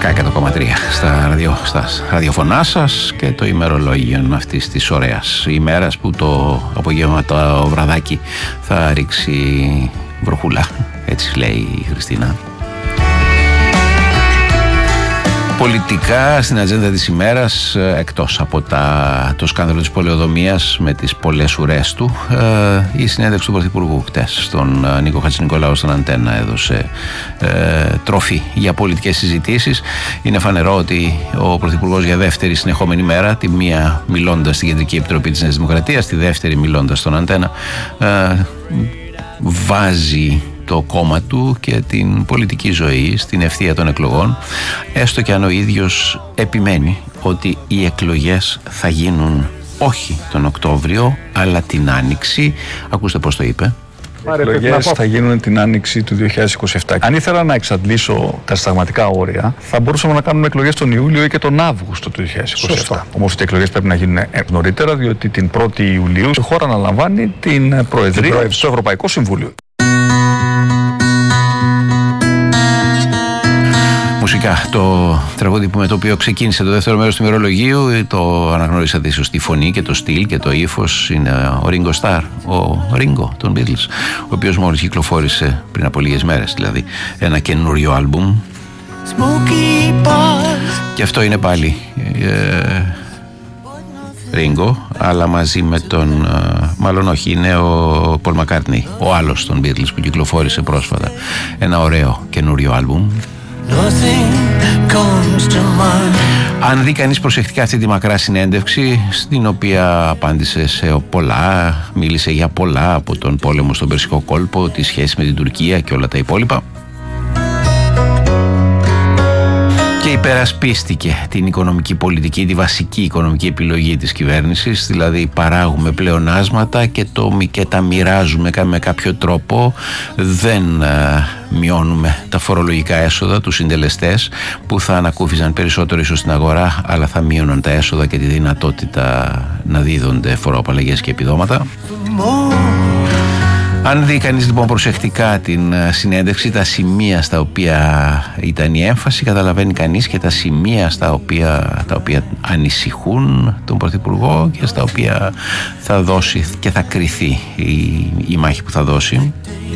Sky 100,3 στα ραδιοφωνά σας και το ημερολόγιο αυτής της ωραίας ημέρας που το απογεύμα το βραδάκι θα ρίξει βροχούλα, έτσι λέει η Χριστίνα. Πολιτικά στην ατζέντα της ημέρας, εκτός από το σκάνδαλο της πολεοδομίας με τις πολλές ουρές του, η συνέντευξη του Πρωθυπουργού χτες στον Νίκο Χατζηνικολάου στον Αντένα έδωσε τροφή για πολιτικές συζητήσεις. Είναι φανερό ότι ο Πρωθυπουργός για δεύτερη συνεχόμενη μέρα, τη μία μιλώντας στην Κεντρική Επιτροπή της Νέας Δημοκρατίας, τη δεύτερη μιλώντας στον Αντένα, βάζει το κόμμα του και την πολιτική ζωή στην ευθεία των εκλογών, έστω και αν ο ίδιος επιμένει ότι οι εκλογές θα γίνουν όχι τον Οκτώβριο αλλά την Άνοιξη. Ακούστε πώς το είπε. Οι εκλογές θα γίνουν την Άνοιξη του 2027. Αν ήθελα να εξαντλήσω τα συνταγματικά όρια, θα μπορούσαμε να κάνουμε εκλογές τον Ιούλιο ή και τον Αύγουστο του 2027. Όμως οι εκλογές πρέπει να γίνουν νωρίτερα, διότι την 1η Ιουλίου η χώρα αναλαμβάνει την Προεδρία στο Ευρωπαϊκό Συμβούλιο. Μουσικά, το τραγούδι με το οποίο ξεκίνησε το δεύτερο μέρος του ημερολογίου, το αναγνωρίσατε ίσως τη φωνή και το στυλ και το ύφος, είναι ο Ringo Starr, ο Ringo των Beatles, ο οποίος μόλις κυκλοφόρησε πριν από λίγες μέρες, δηλαδή ένα καινούριο άλμπουμ. Και αυτό είναι πάλι Ringo, αλλά μαζί με τον, μάλλον όχι, είναι ο Paul McCartney, ο άλλος των Beatles που κυκλοφόρησε πρόσφατα ένα ωραίο καινούριο άλμπουμ. Αν δει κανείς προσεκτικά αυτή τη μακρά συνέντευξη, στην οποία απάντησε σε πολλά, μίλησε για πολλά, από τον πόλεμο στον Περσικό κόλπο, τη σχέση με την Τουρκία και όλα τα υπόλοιπα, και υπερασπίστηκε την οικονομική πολιτική, τη βασική οικονομική επιλογή της κυβέρνησης, δηλαδή παράγουμε πλεονάσματα και τα μοιράζουμε με κάποιο τρόπο, δεν μειώνουμε τα φορολογικά έσοδα, τους συντελεστές που θα ανακούφιζαν περισσότερο ίσως στην αγορά, αλλά θα μείωναν τα έσοδα και τη δυνατότητα να δίδονται φοροαπαλλαγές και επιδόματα. Αν δει κανείς λοιπόν προσεκτικά την συνέντευξη, τα σημεία στα οποία ήταν η έμφαση, καταλαβαίνει κανείς και τα σημεία τα οποία ανησυχούν τον Πρωθυπουργό και στα οποία θα δώσει και θα κριθεί η μάχη που θα δώσει.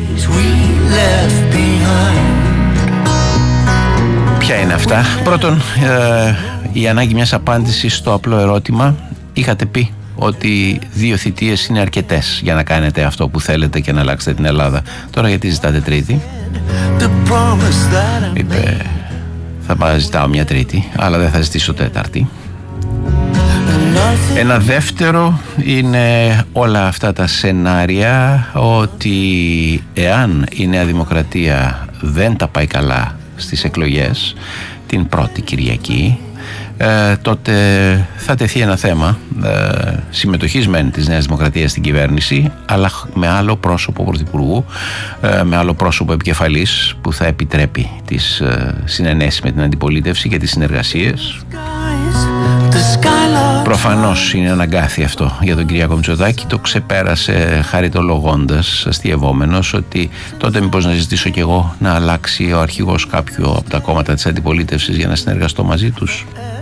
Ποια είναι αυτά? Πρώτον, η ανάγκη μιας απάντησης στο απλό ερώτημα. Είχατε πει ότι 2 θητείες είναι αρκετές για να κάνετε αυτό που θέλετε και να αλλάξετε την Ελλάδα. Τώρα γιατί ζητάτε τρίτη? Είπε, θα ζητάω μια τρίτη, αλλά δεν θα ζητήσω τέταρτη. Ένα δεύτερο είναι όλα αυτά τα σενάρια ότι εάν η Νέα Δημοκρατία δεν τα πάει καλά στις εκλογές την πρώτη Κυριακή, τότε θα τεθεί ένα θέμα συμμετοχής μεν της Νέας Δημοκρατίας στην κυβέρνηση, αλλά με άλλο πρόσωπο πρωθυπουργού, με άλλο πρόσωπο επικεφαλής που θα επιτρέπει τις συνενέσεις με την αντιπολίτευση και τις συνεργασίες. Προφανώς είναι αναγκάθι αυτό για τον Κυριάκο Μητσοτάκη. Το ξεπέρασε χαριτολογώντας, αστειευόμενος, ότι τότε μήπως να ζητήσω κι εγώ να αλλάξει ο αρχηγός κάποιου από τα κόμματα της αντιπολίτευσης για να συνεργαστώ μαζί τους.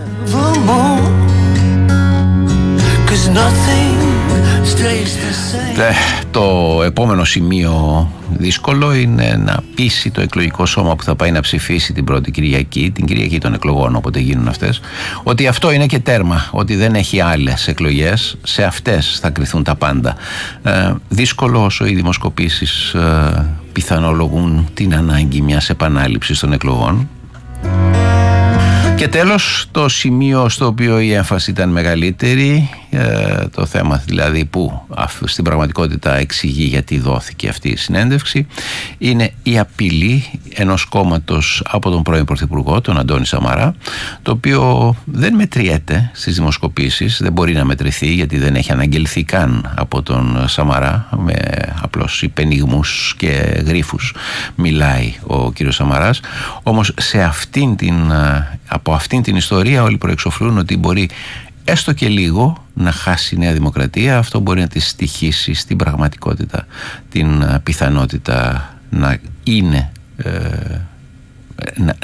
Το επόμενο σημείο δύσκολο είναι να πείσει το εκλογικό σώμα που θα πάει να ψηφίσει την πρώτη Κυριακή, την Κυριακή των εκλογών όποτε γίνουν αυτές, ότι αυτό είναι και τέρμα, ότι δεν έχει άλλες εκλογές, σε αυτές θα κριθούν τα πάντα. Δύσκολο όσο οι δημοσκοπήσεις πιθανολογούν την ανάγκη μιας επανάληψης των εκλογών. Και τέλος, το σημείο στο οποίο η έμφαση ήταν μεγαλύτερη, το θέμα δηλαδή που στην πραγματικότητα εξηγεί γιατί δόθηκε αυτή η συνέντευξη, είναι η απειλή ενός κόμματος από τον πρώην Πρωθυπουργό, τον Αντώνη Σαμαρά, το οποίο δεν μετριέται στις δημοσκοπήσεις, δεν μπορεί να μετρηθεί γιατί δεν έχει αναγγελθεί καν από τον Σαμαρά, με απλώς υπενιγμούς και γρίφους μιλάει ο κύριος Σαμαράς. Όμως από αυτήν την ιστορία όλοι προεξοφλούν ότι μπορεί έστω και λίγο να χάσει η Νέα Δημοκρατία. Αυτό μπορεί να τη στοιχήσει στην πραγματικότητα την πιθανότητα να είναι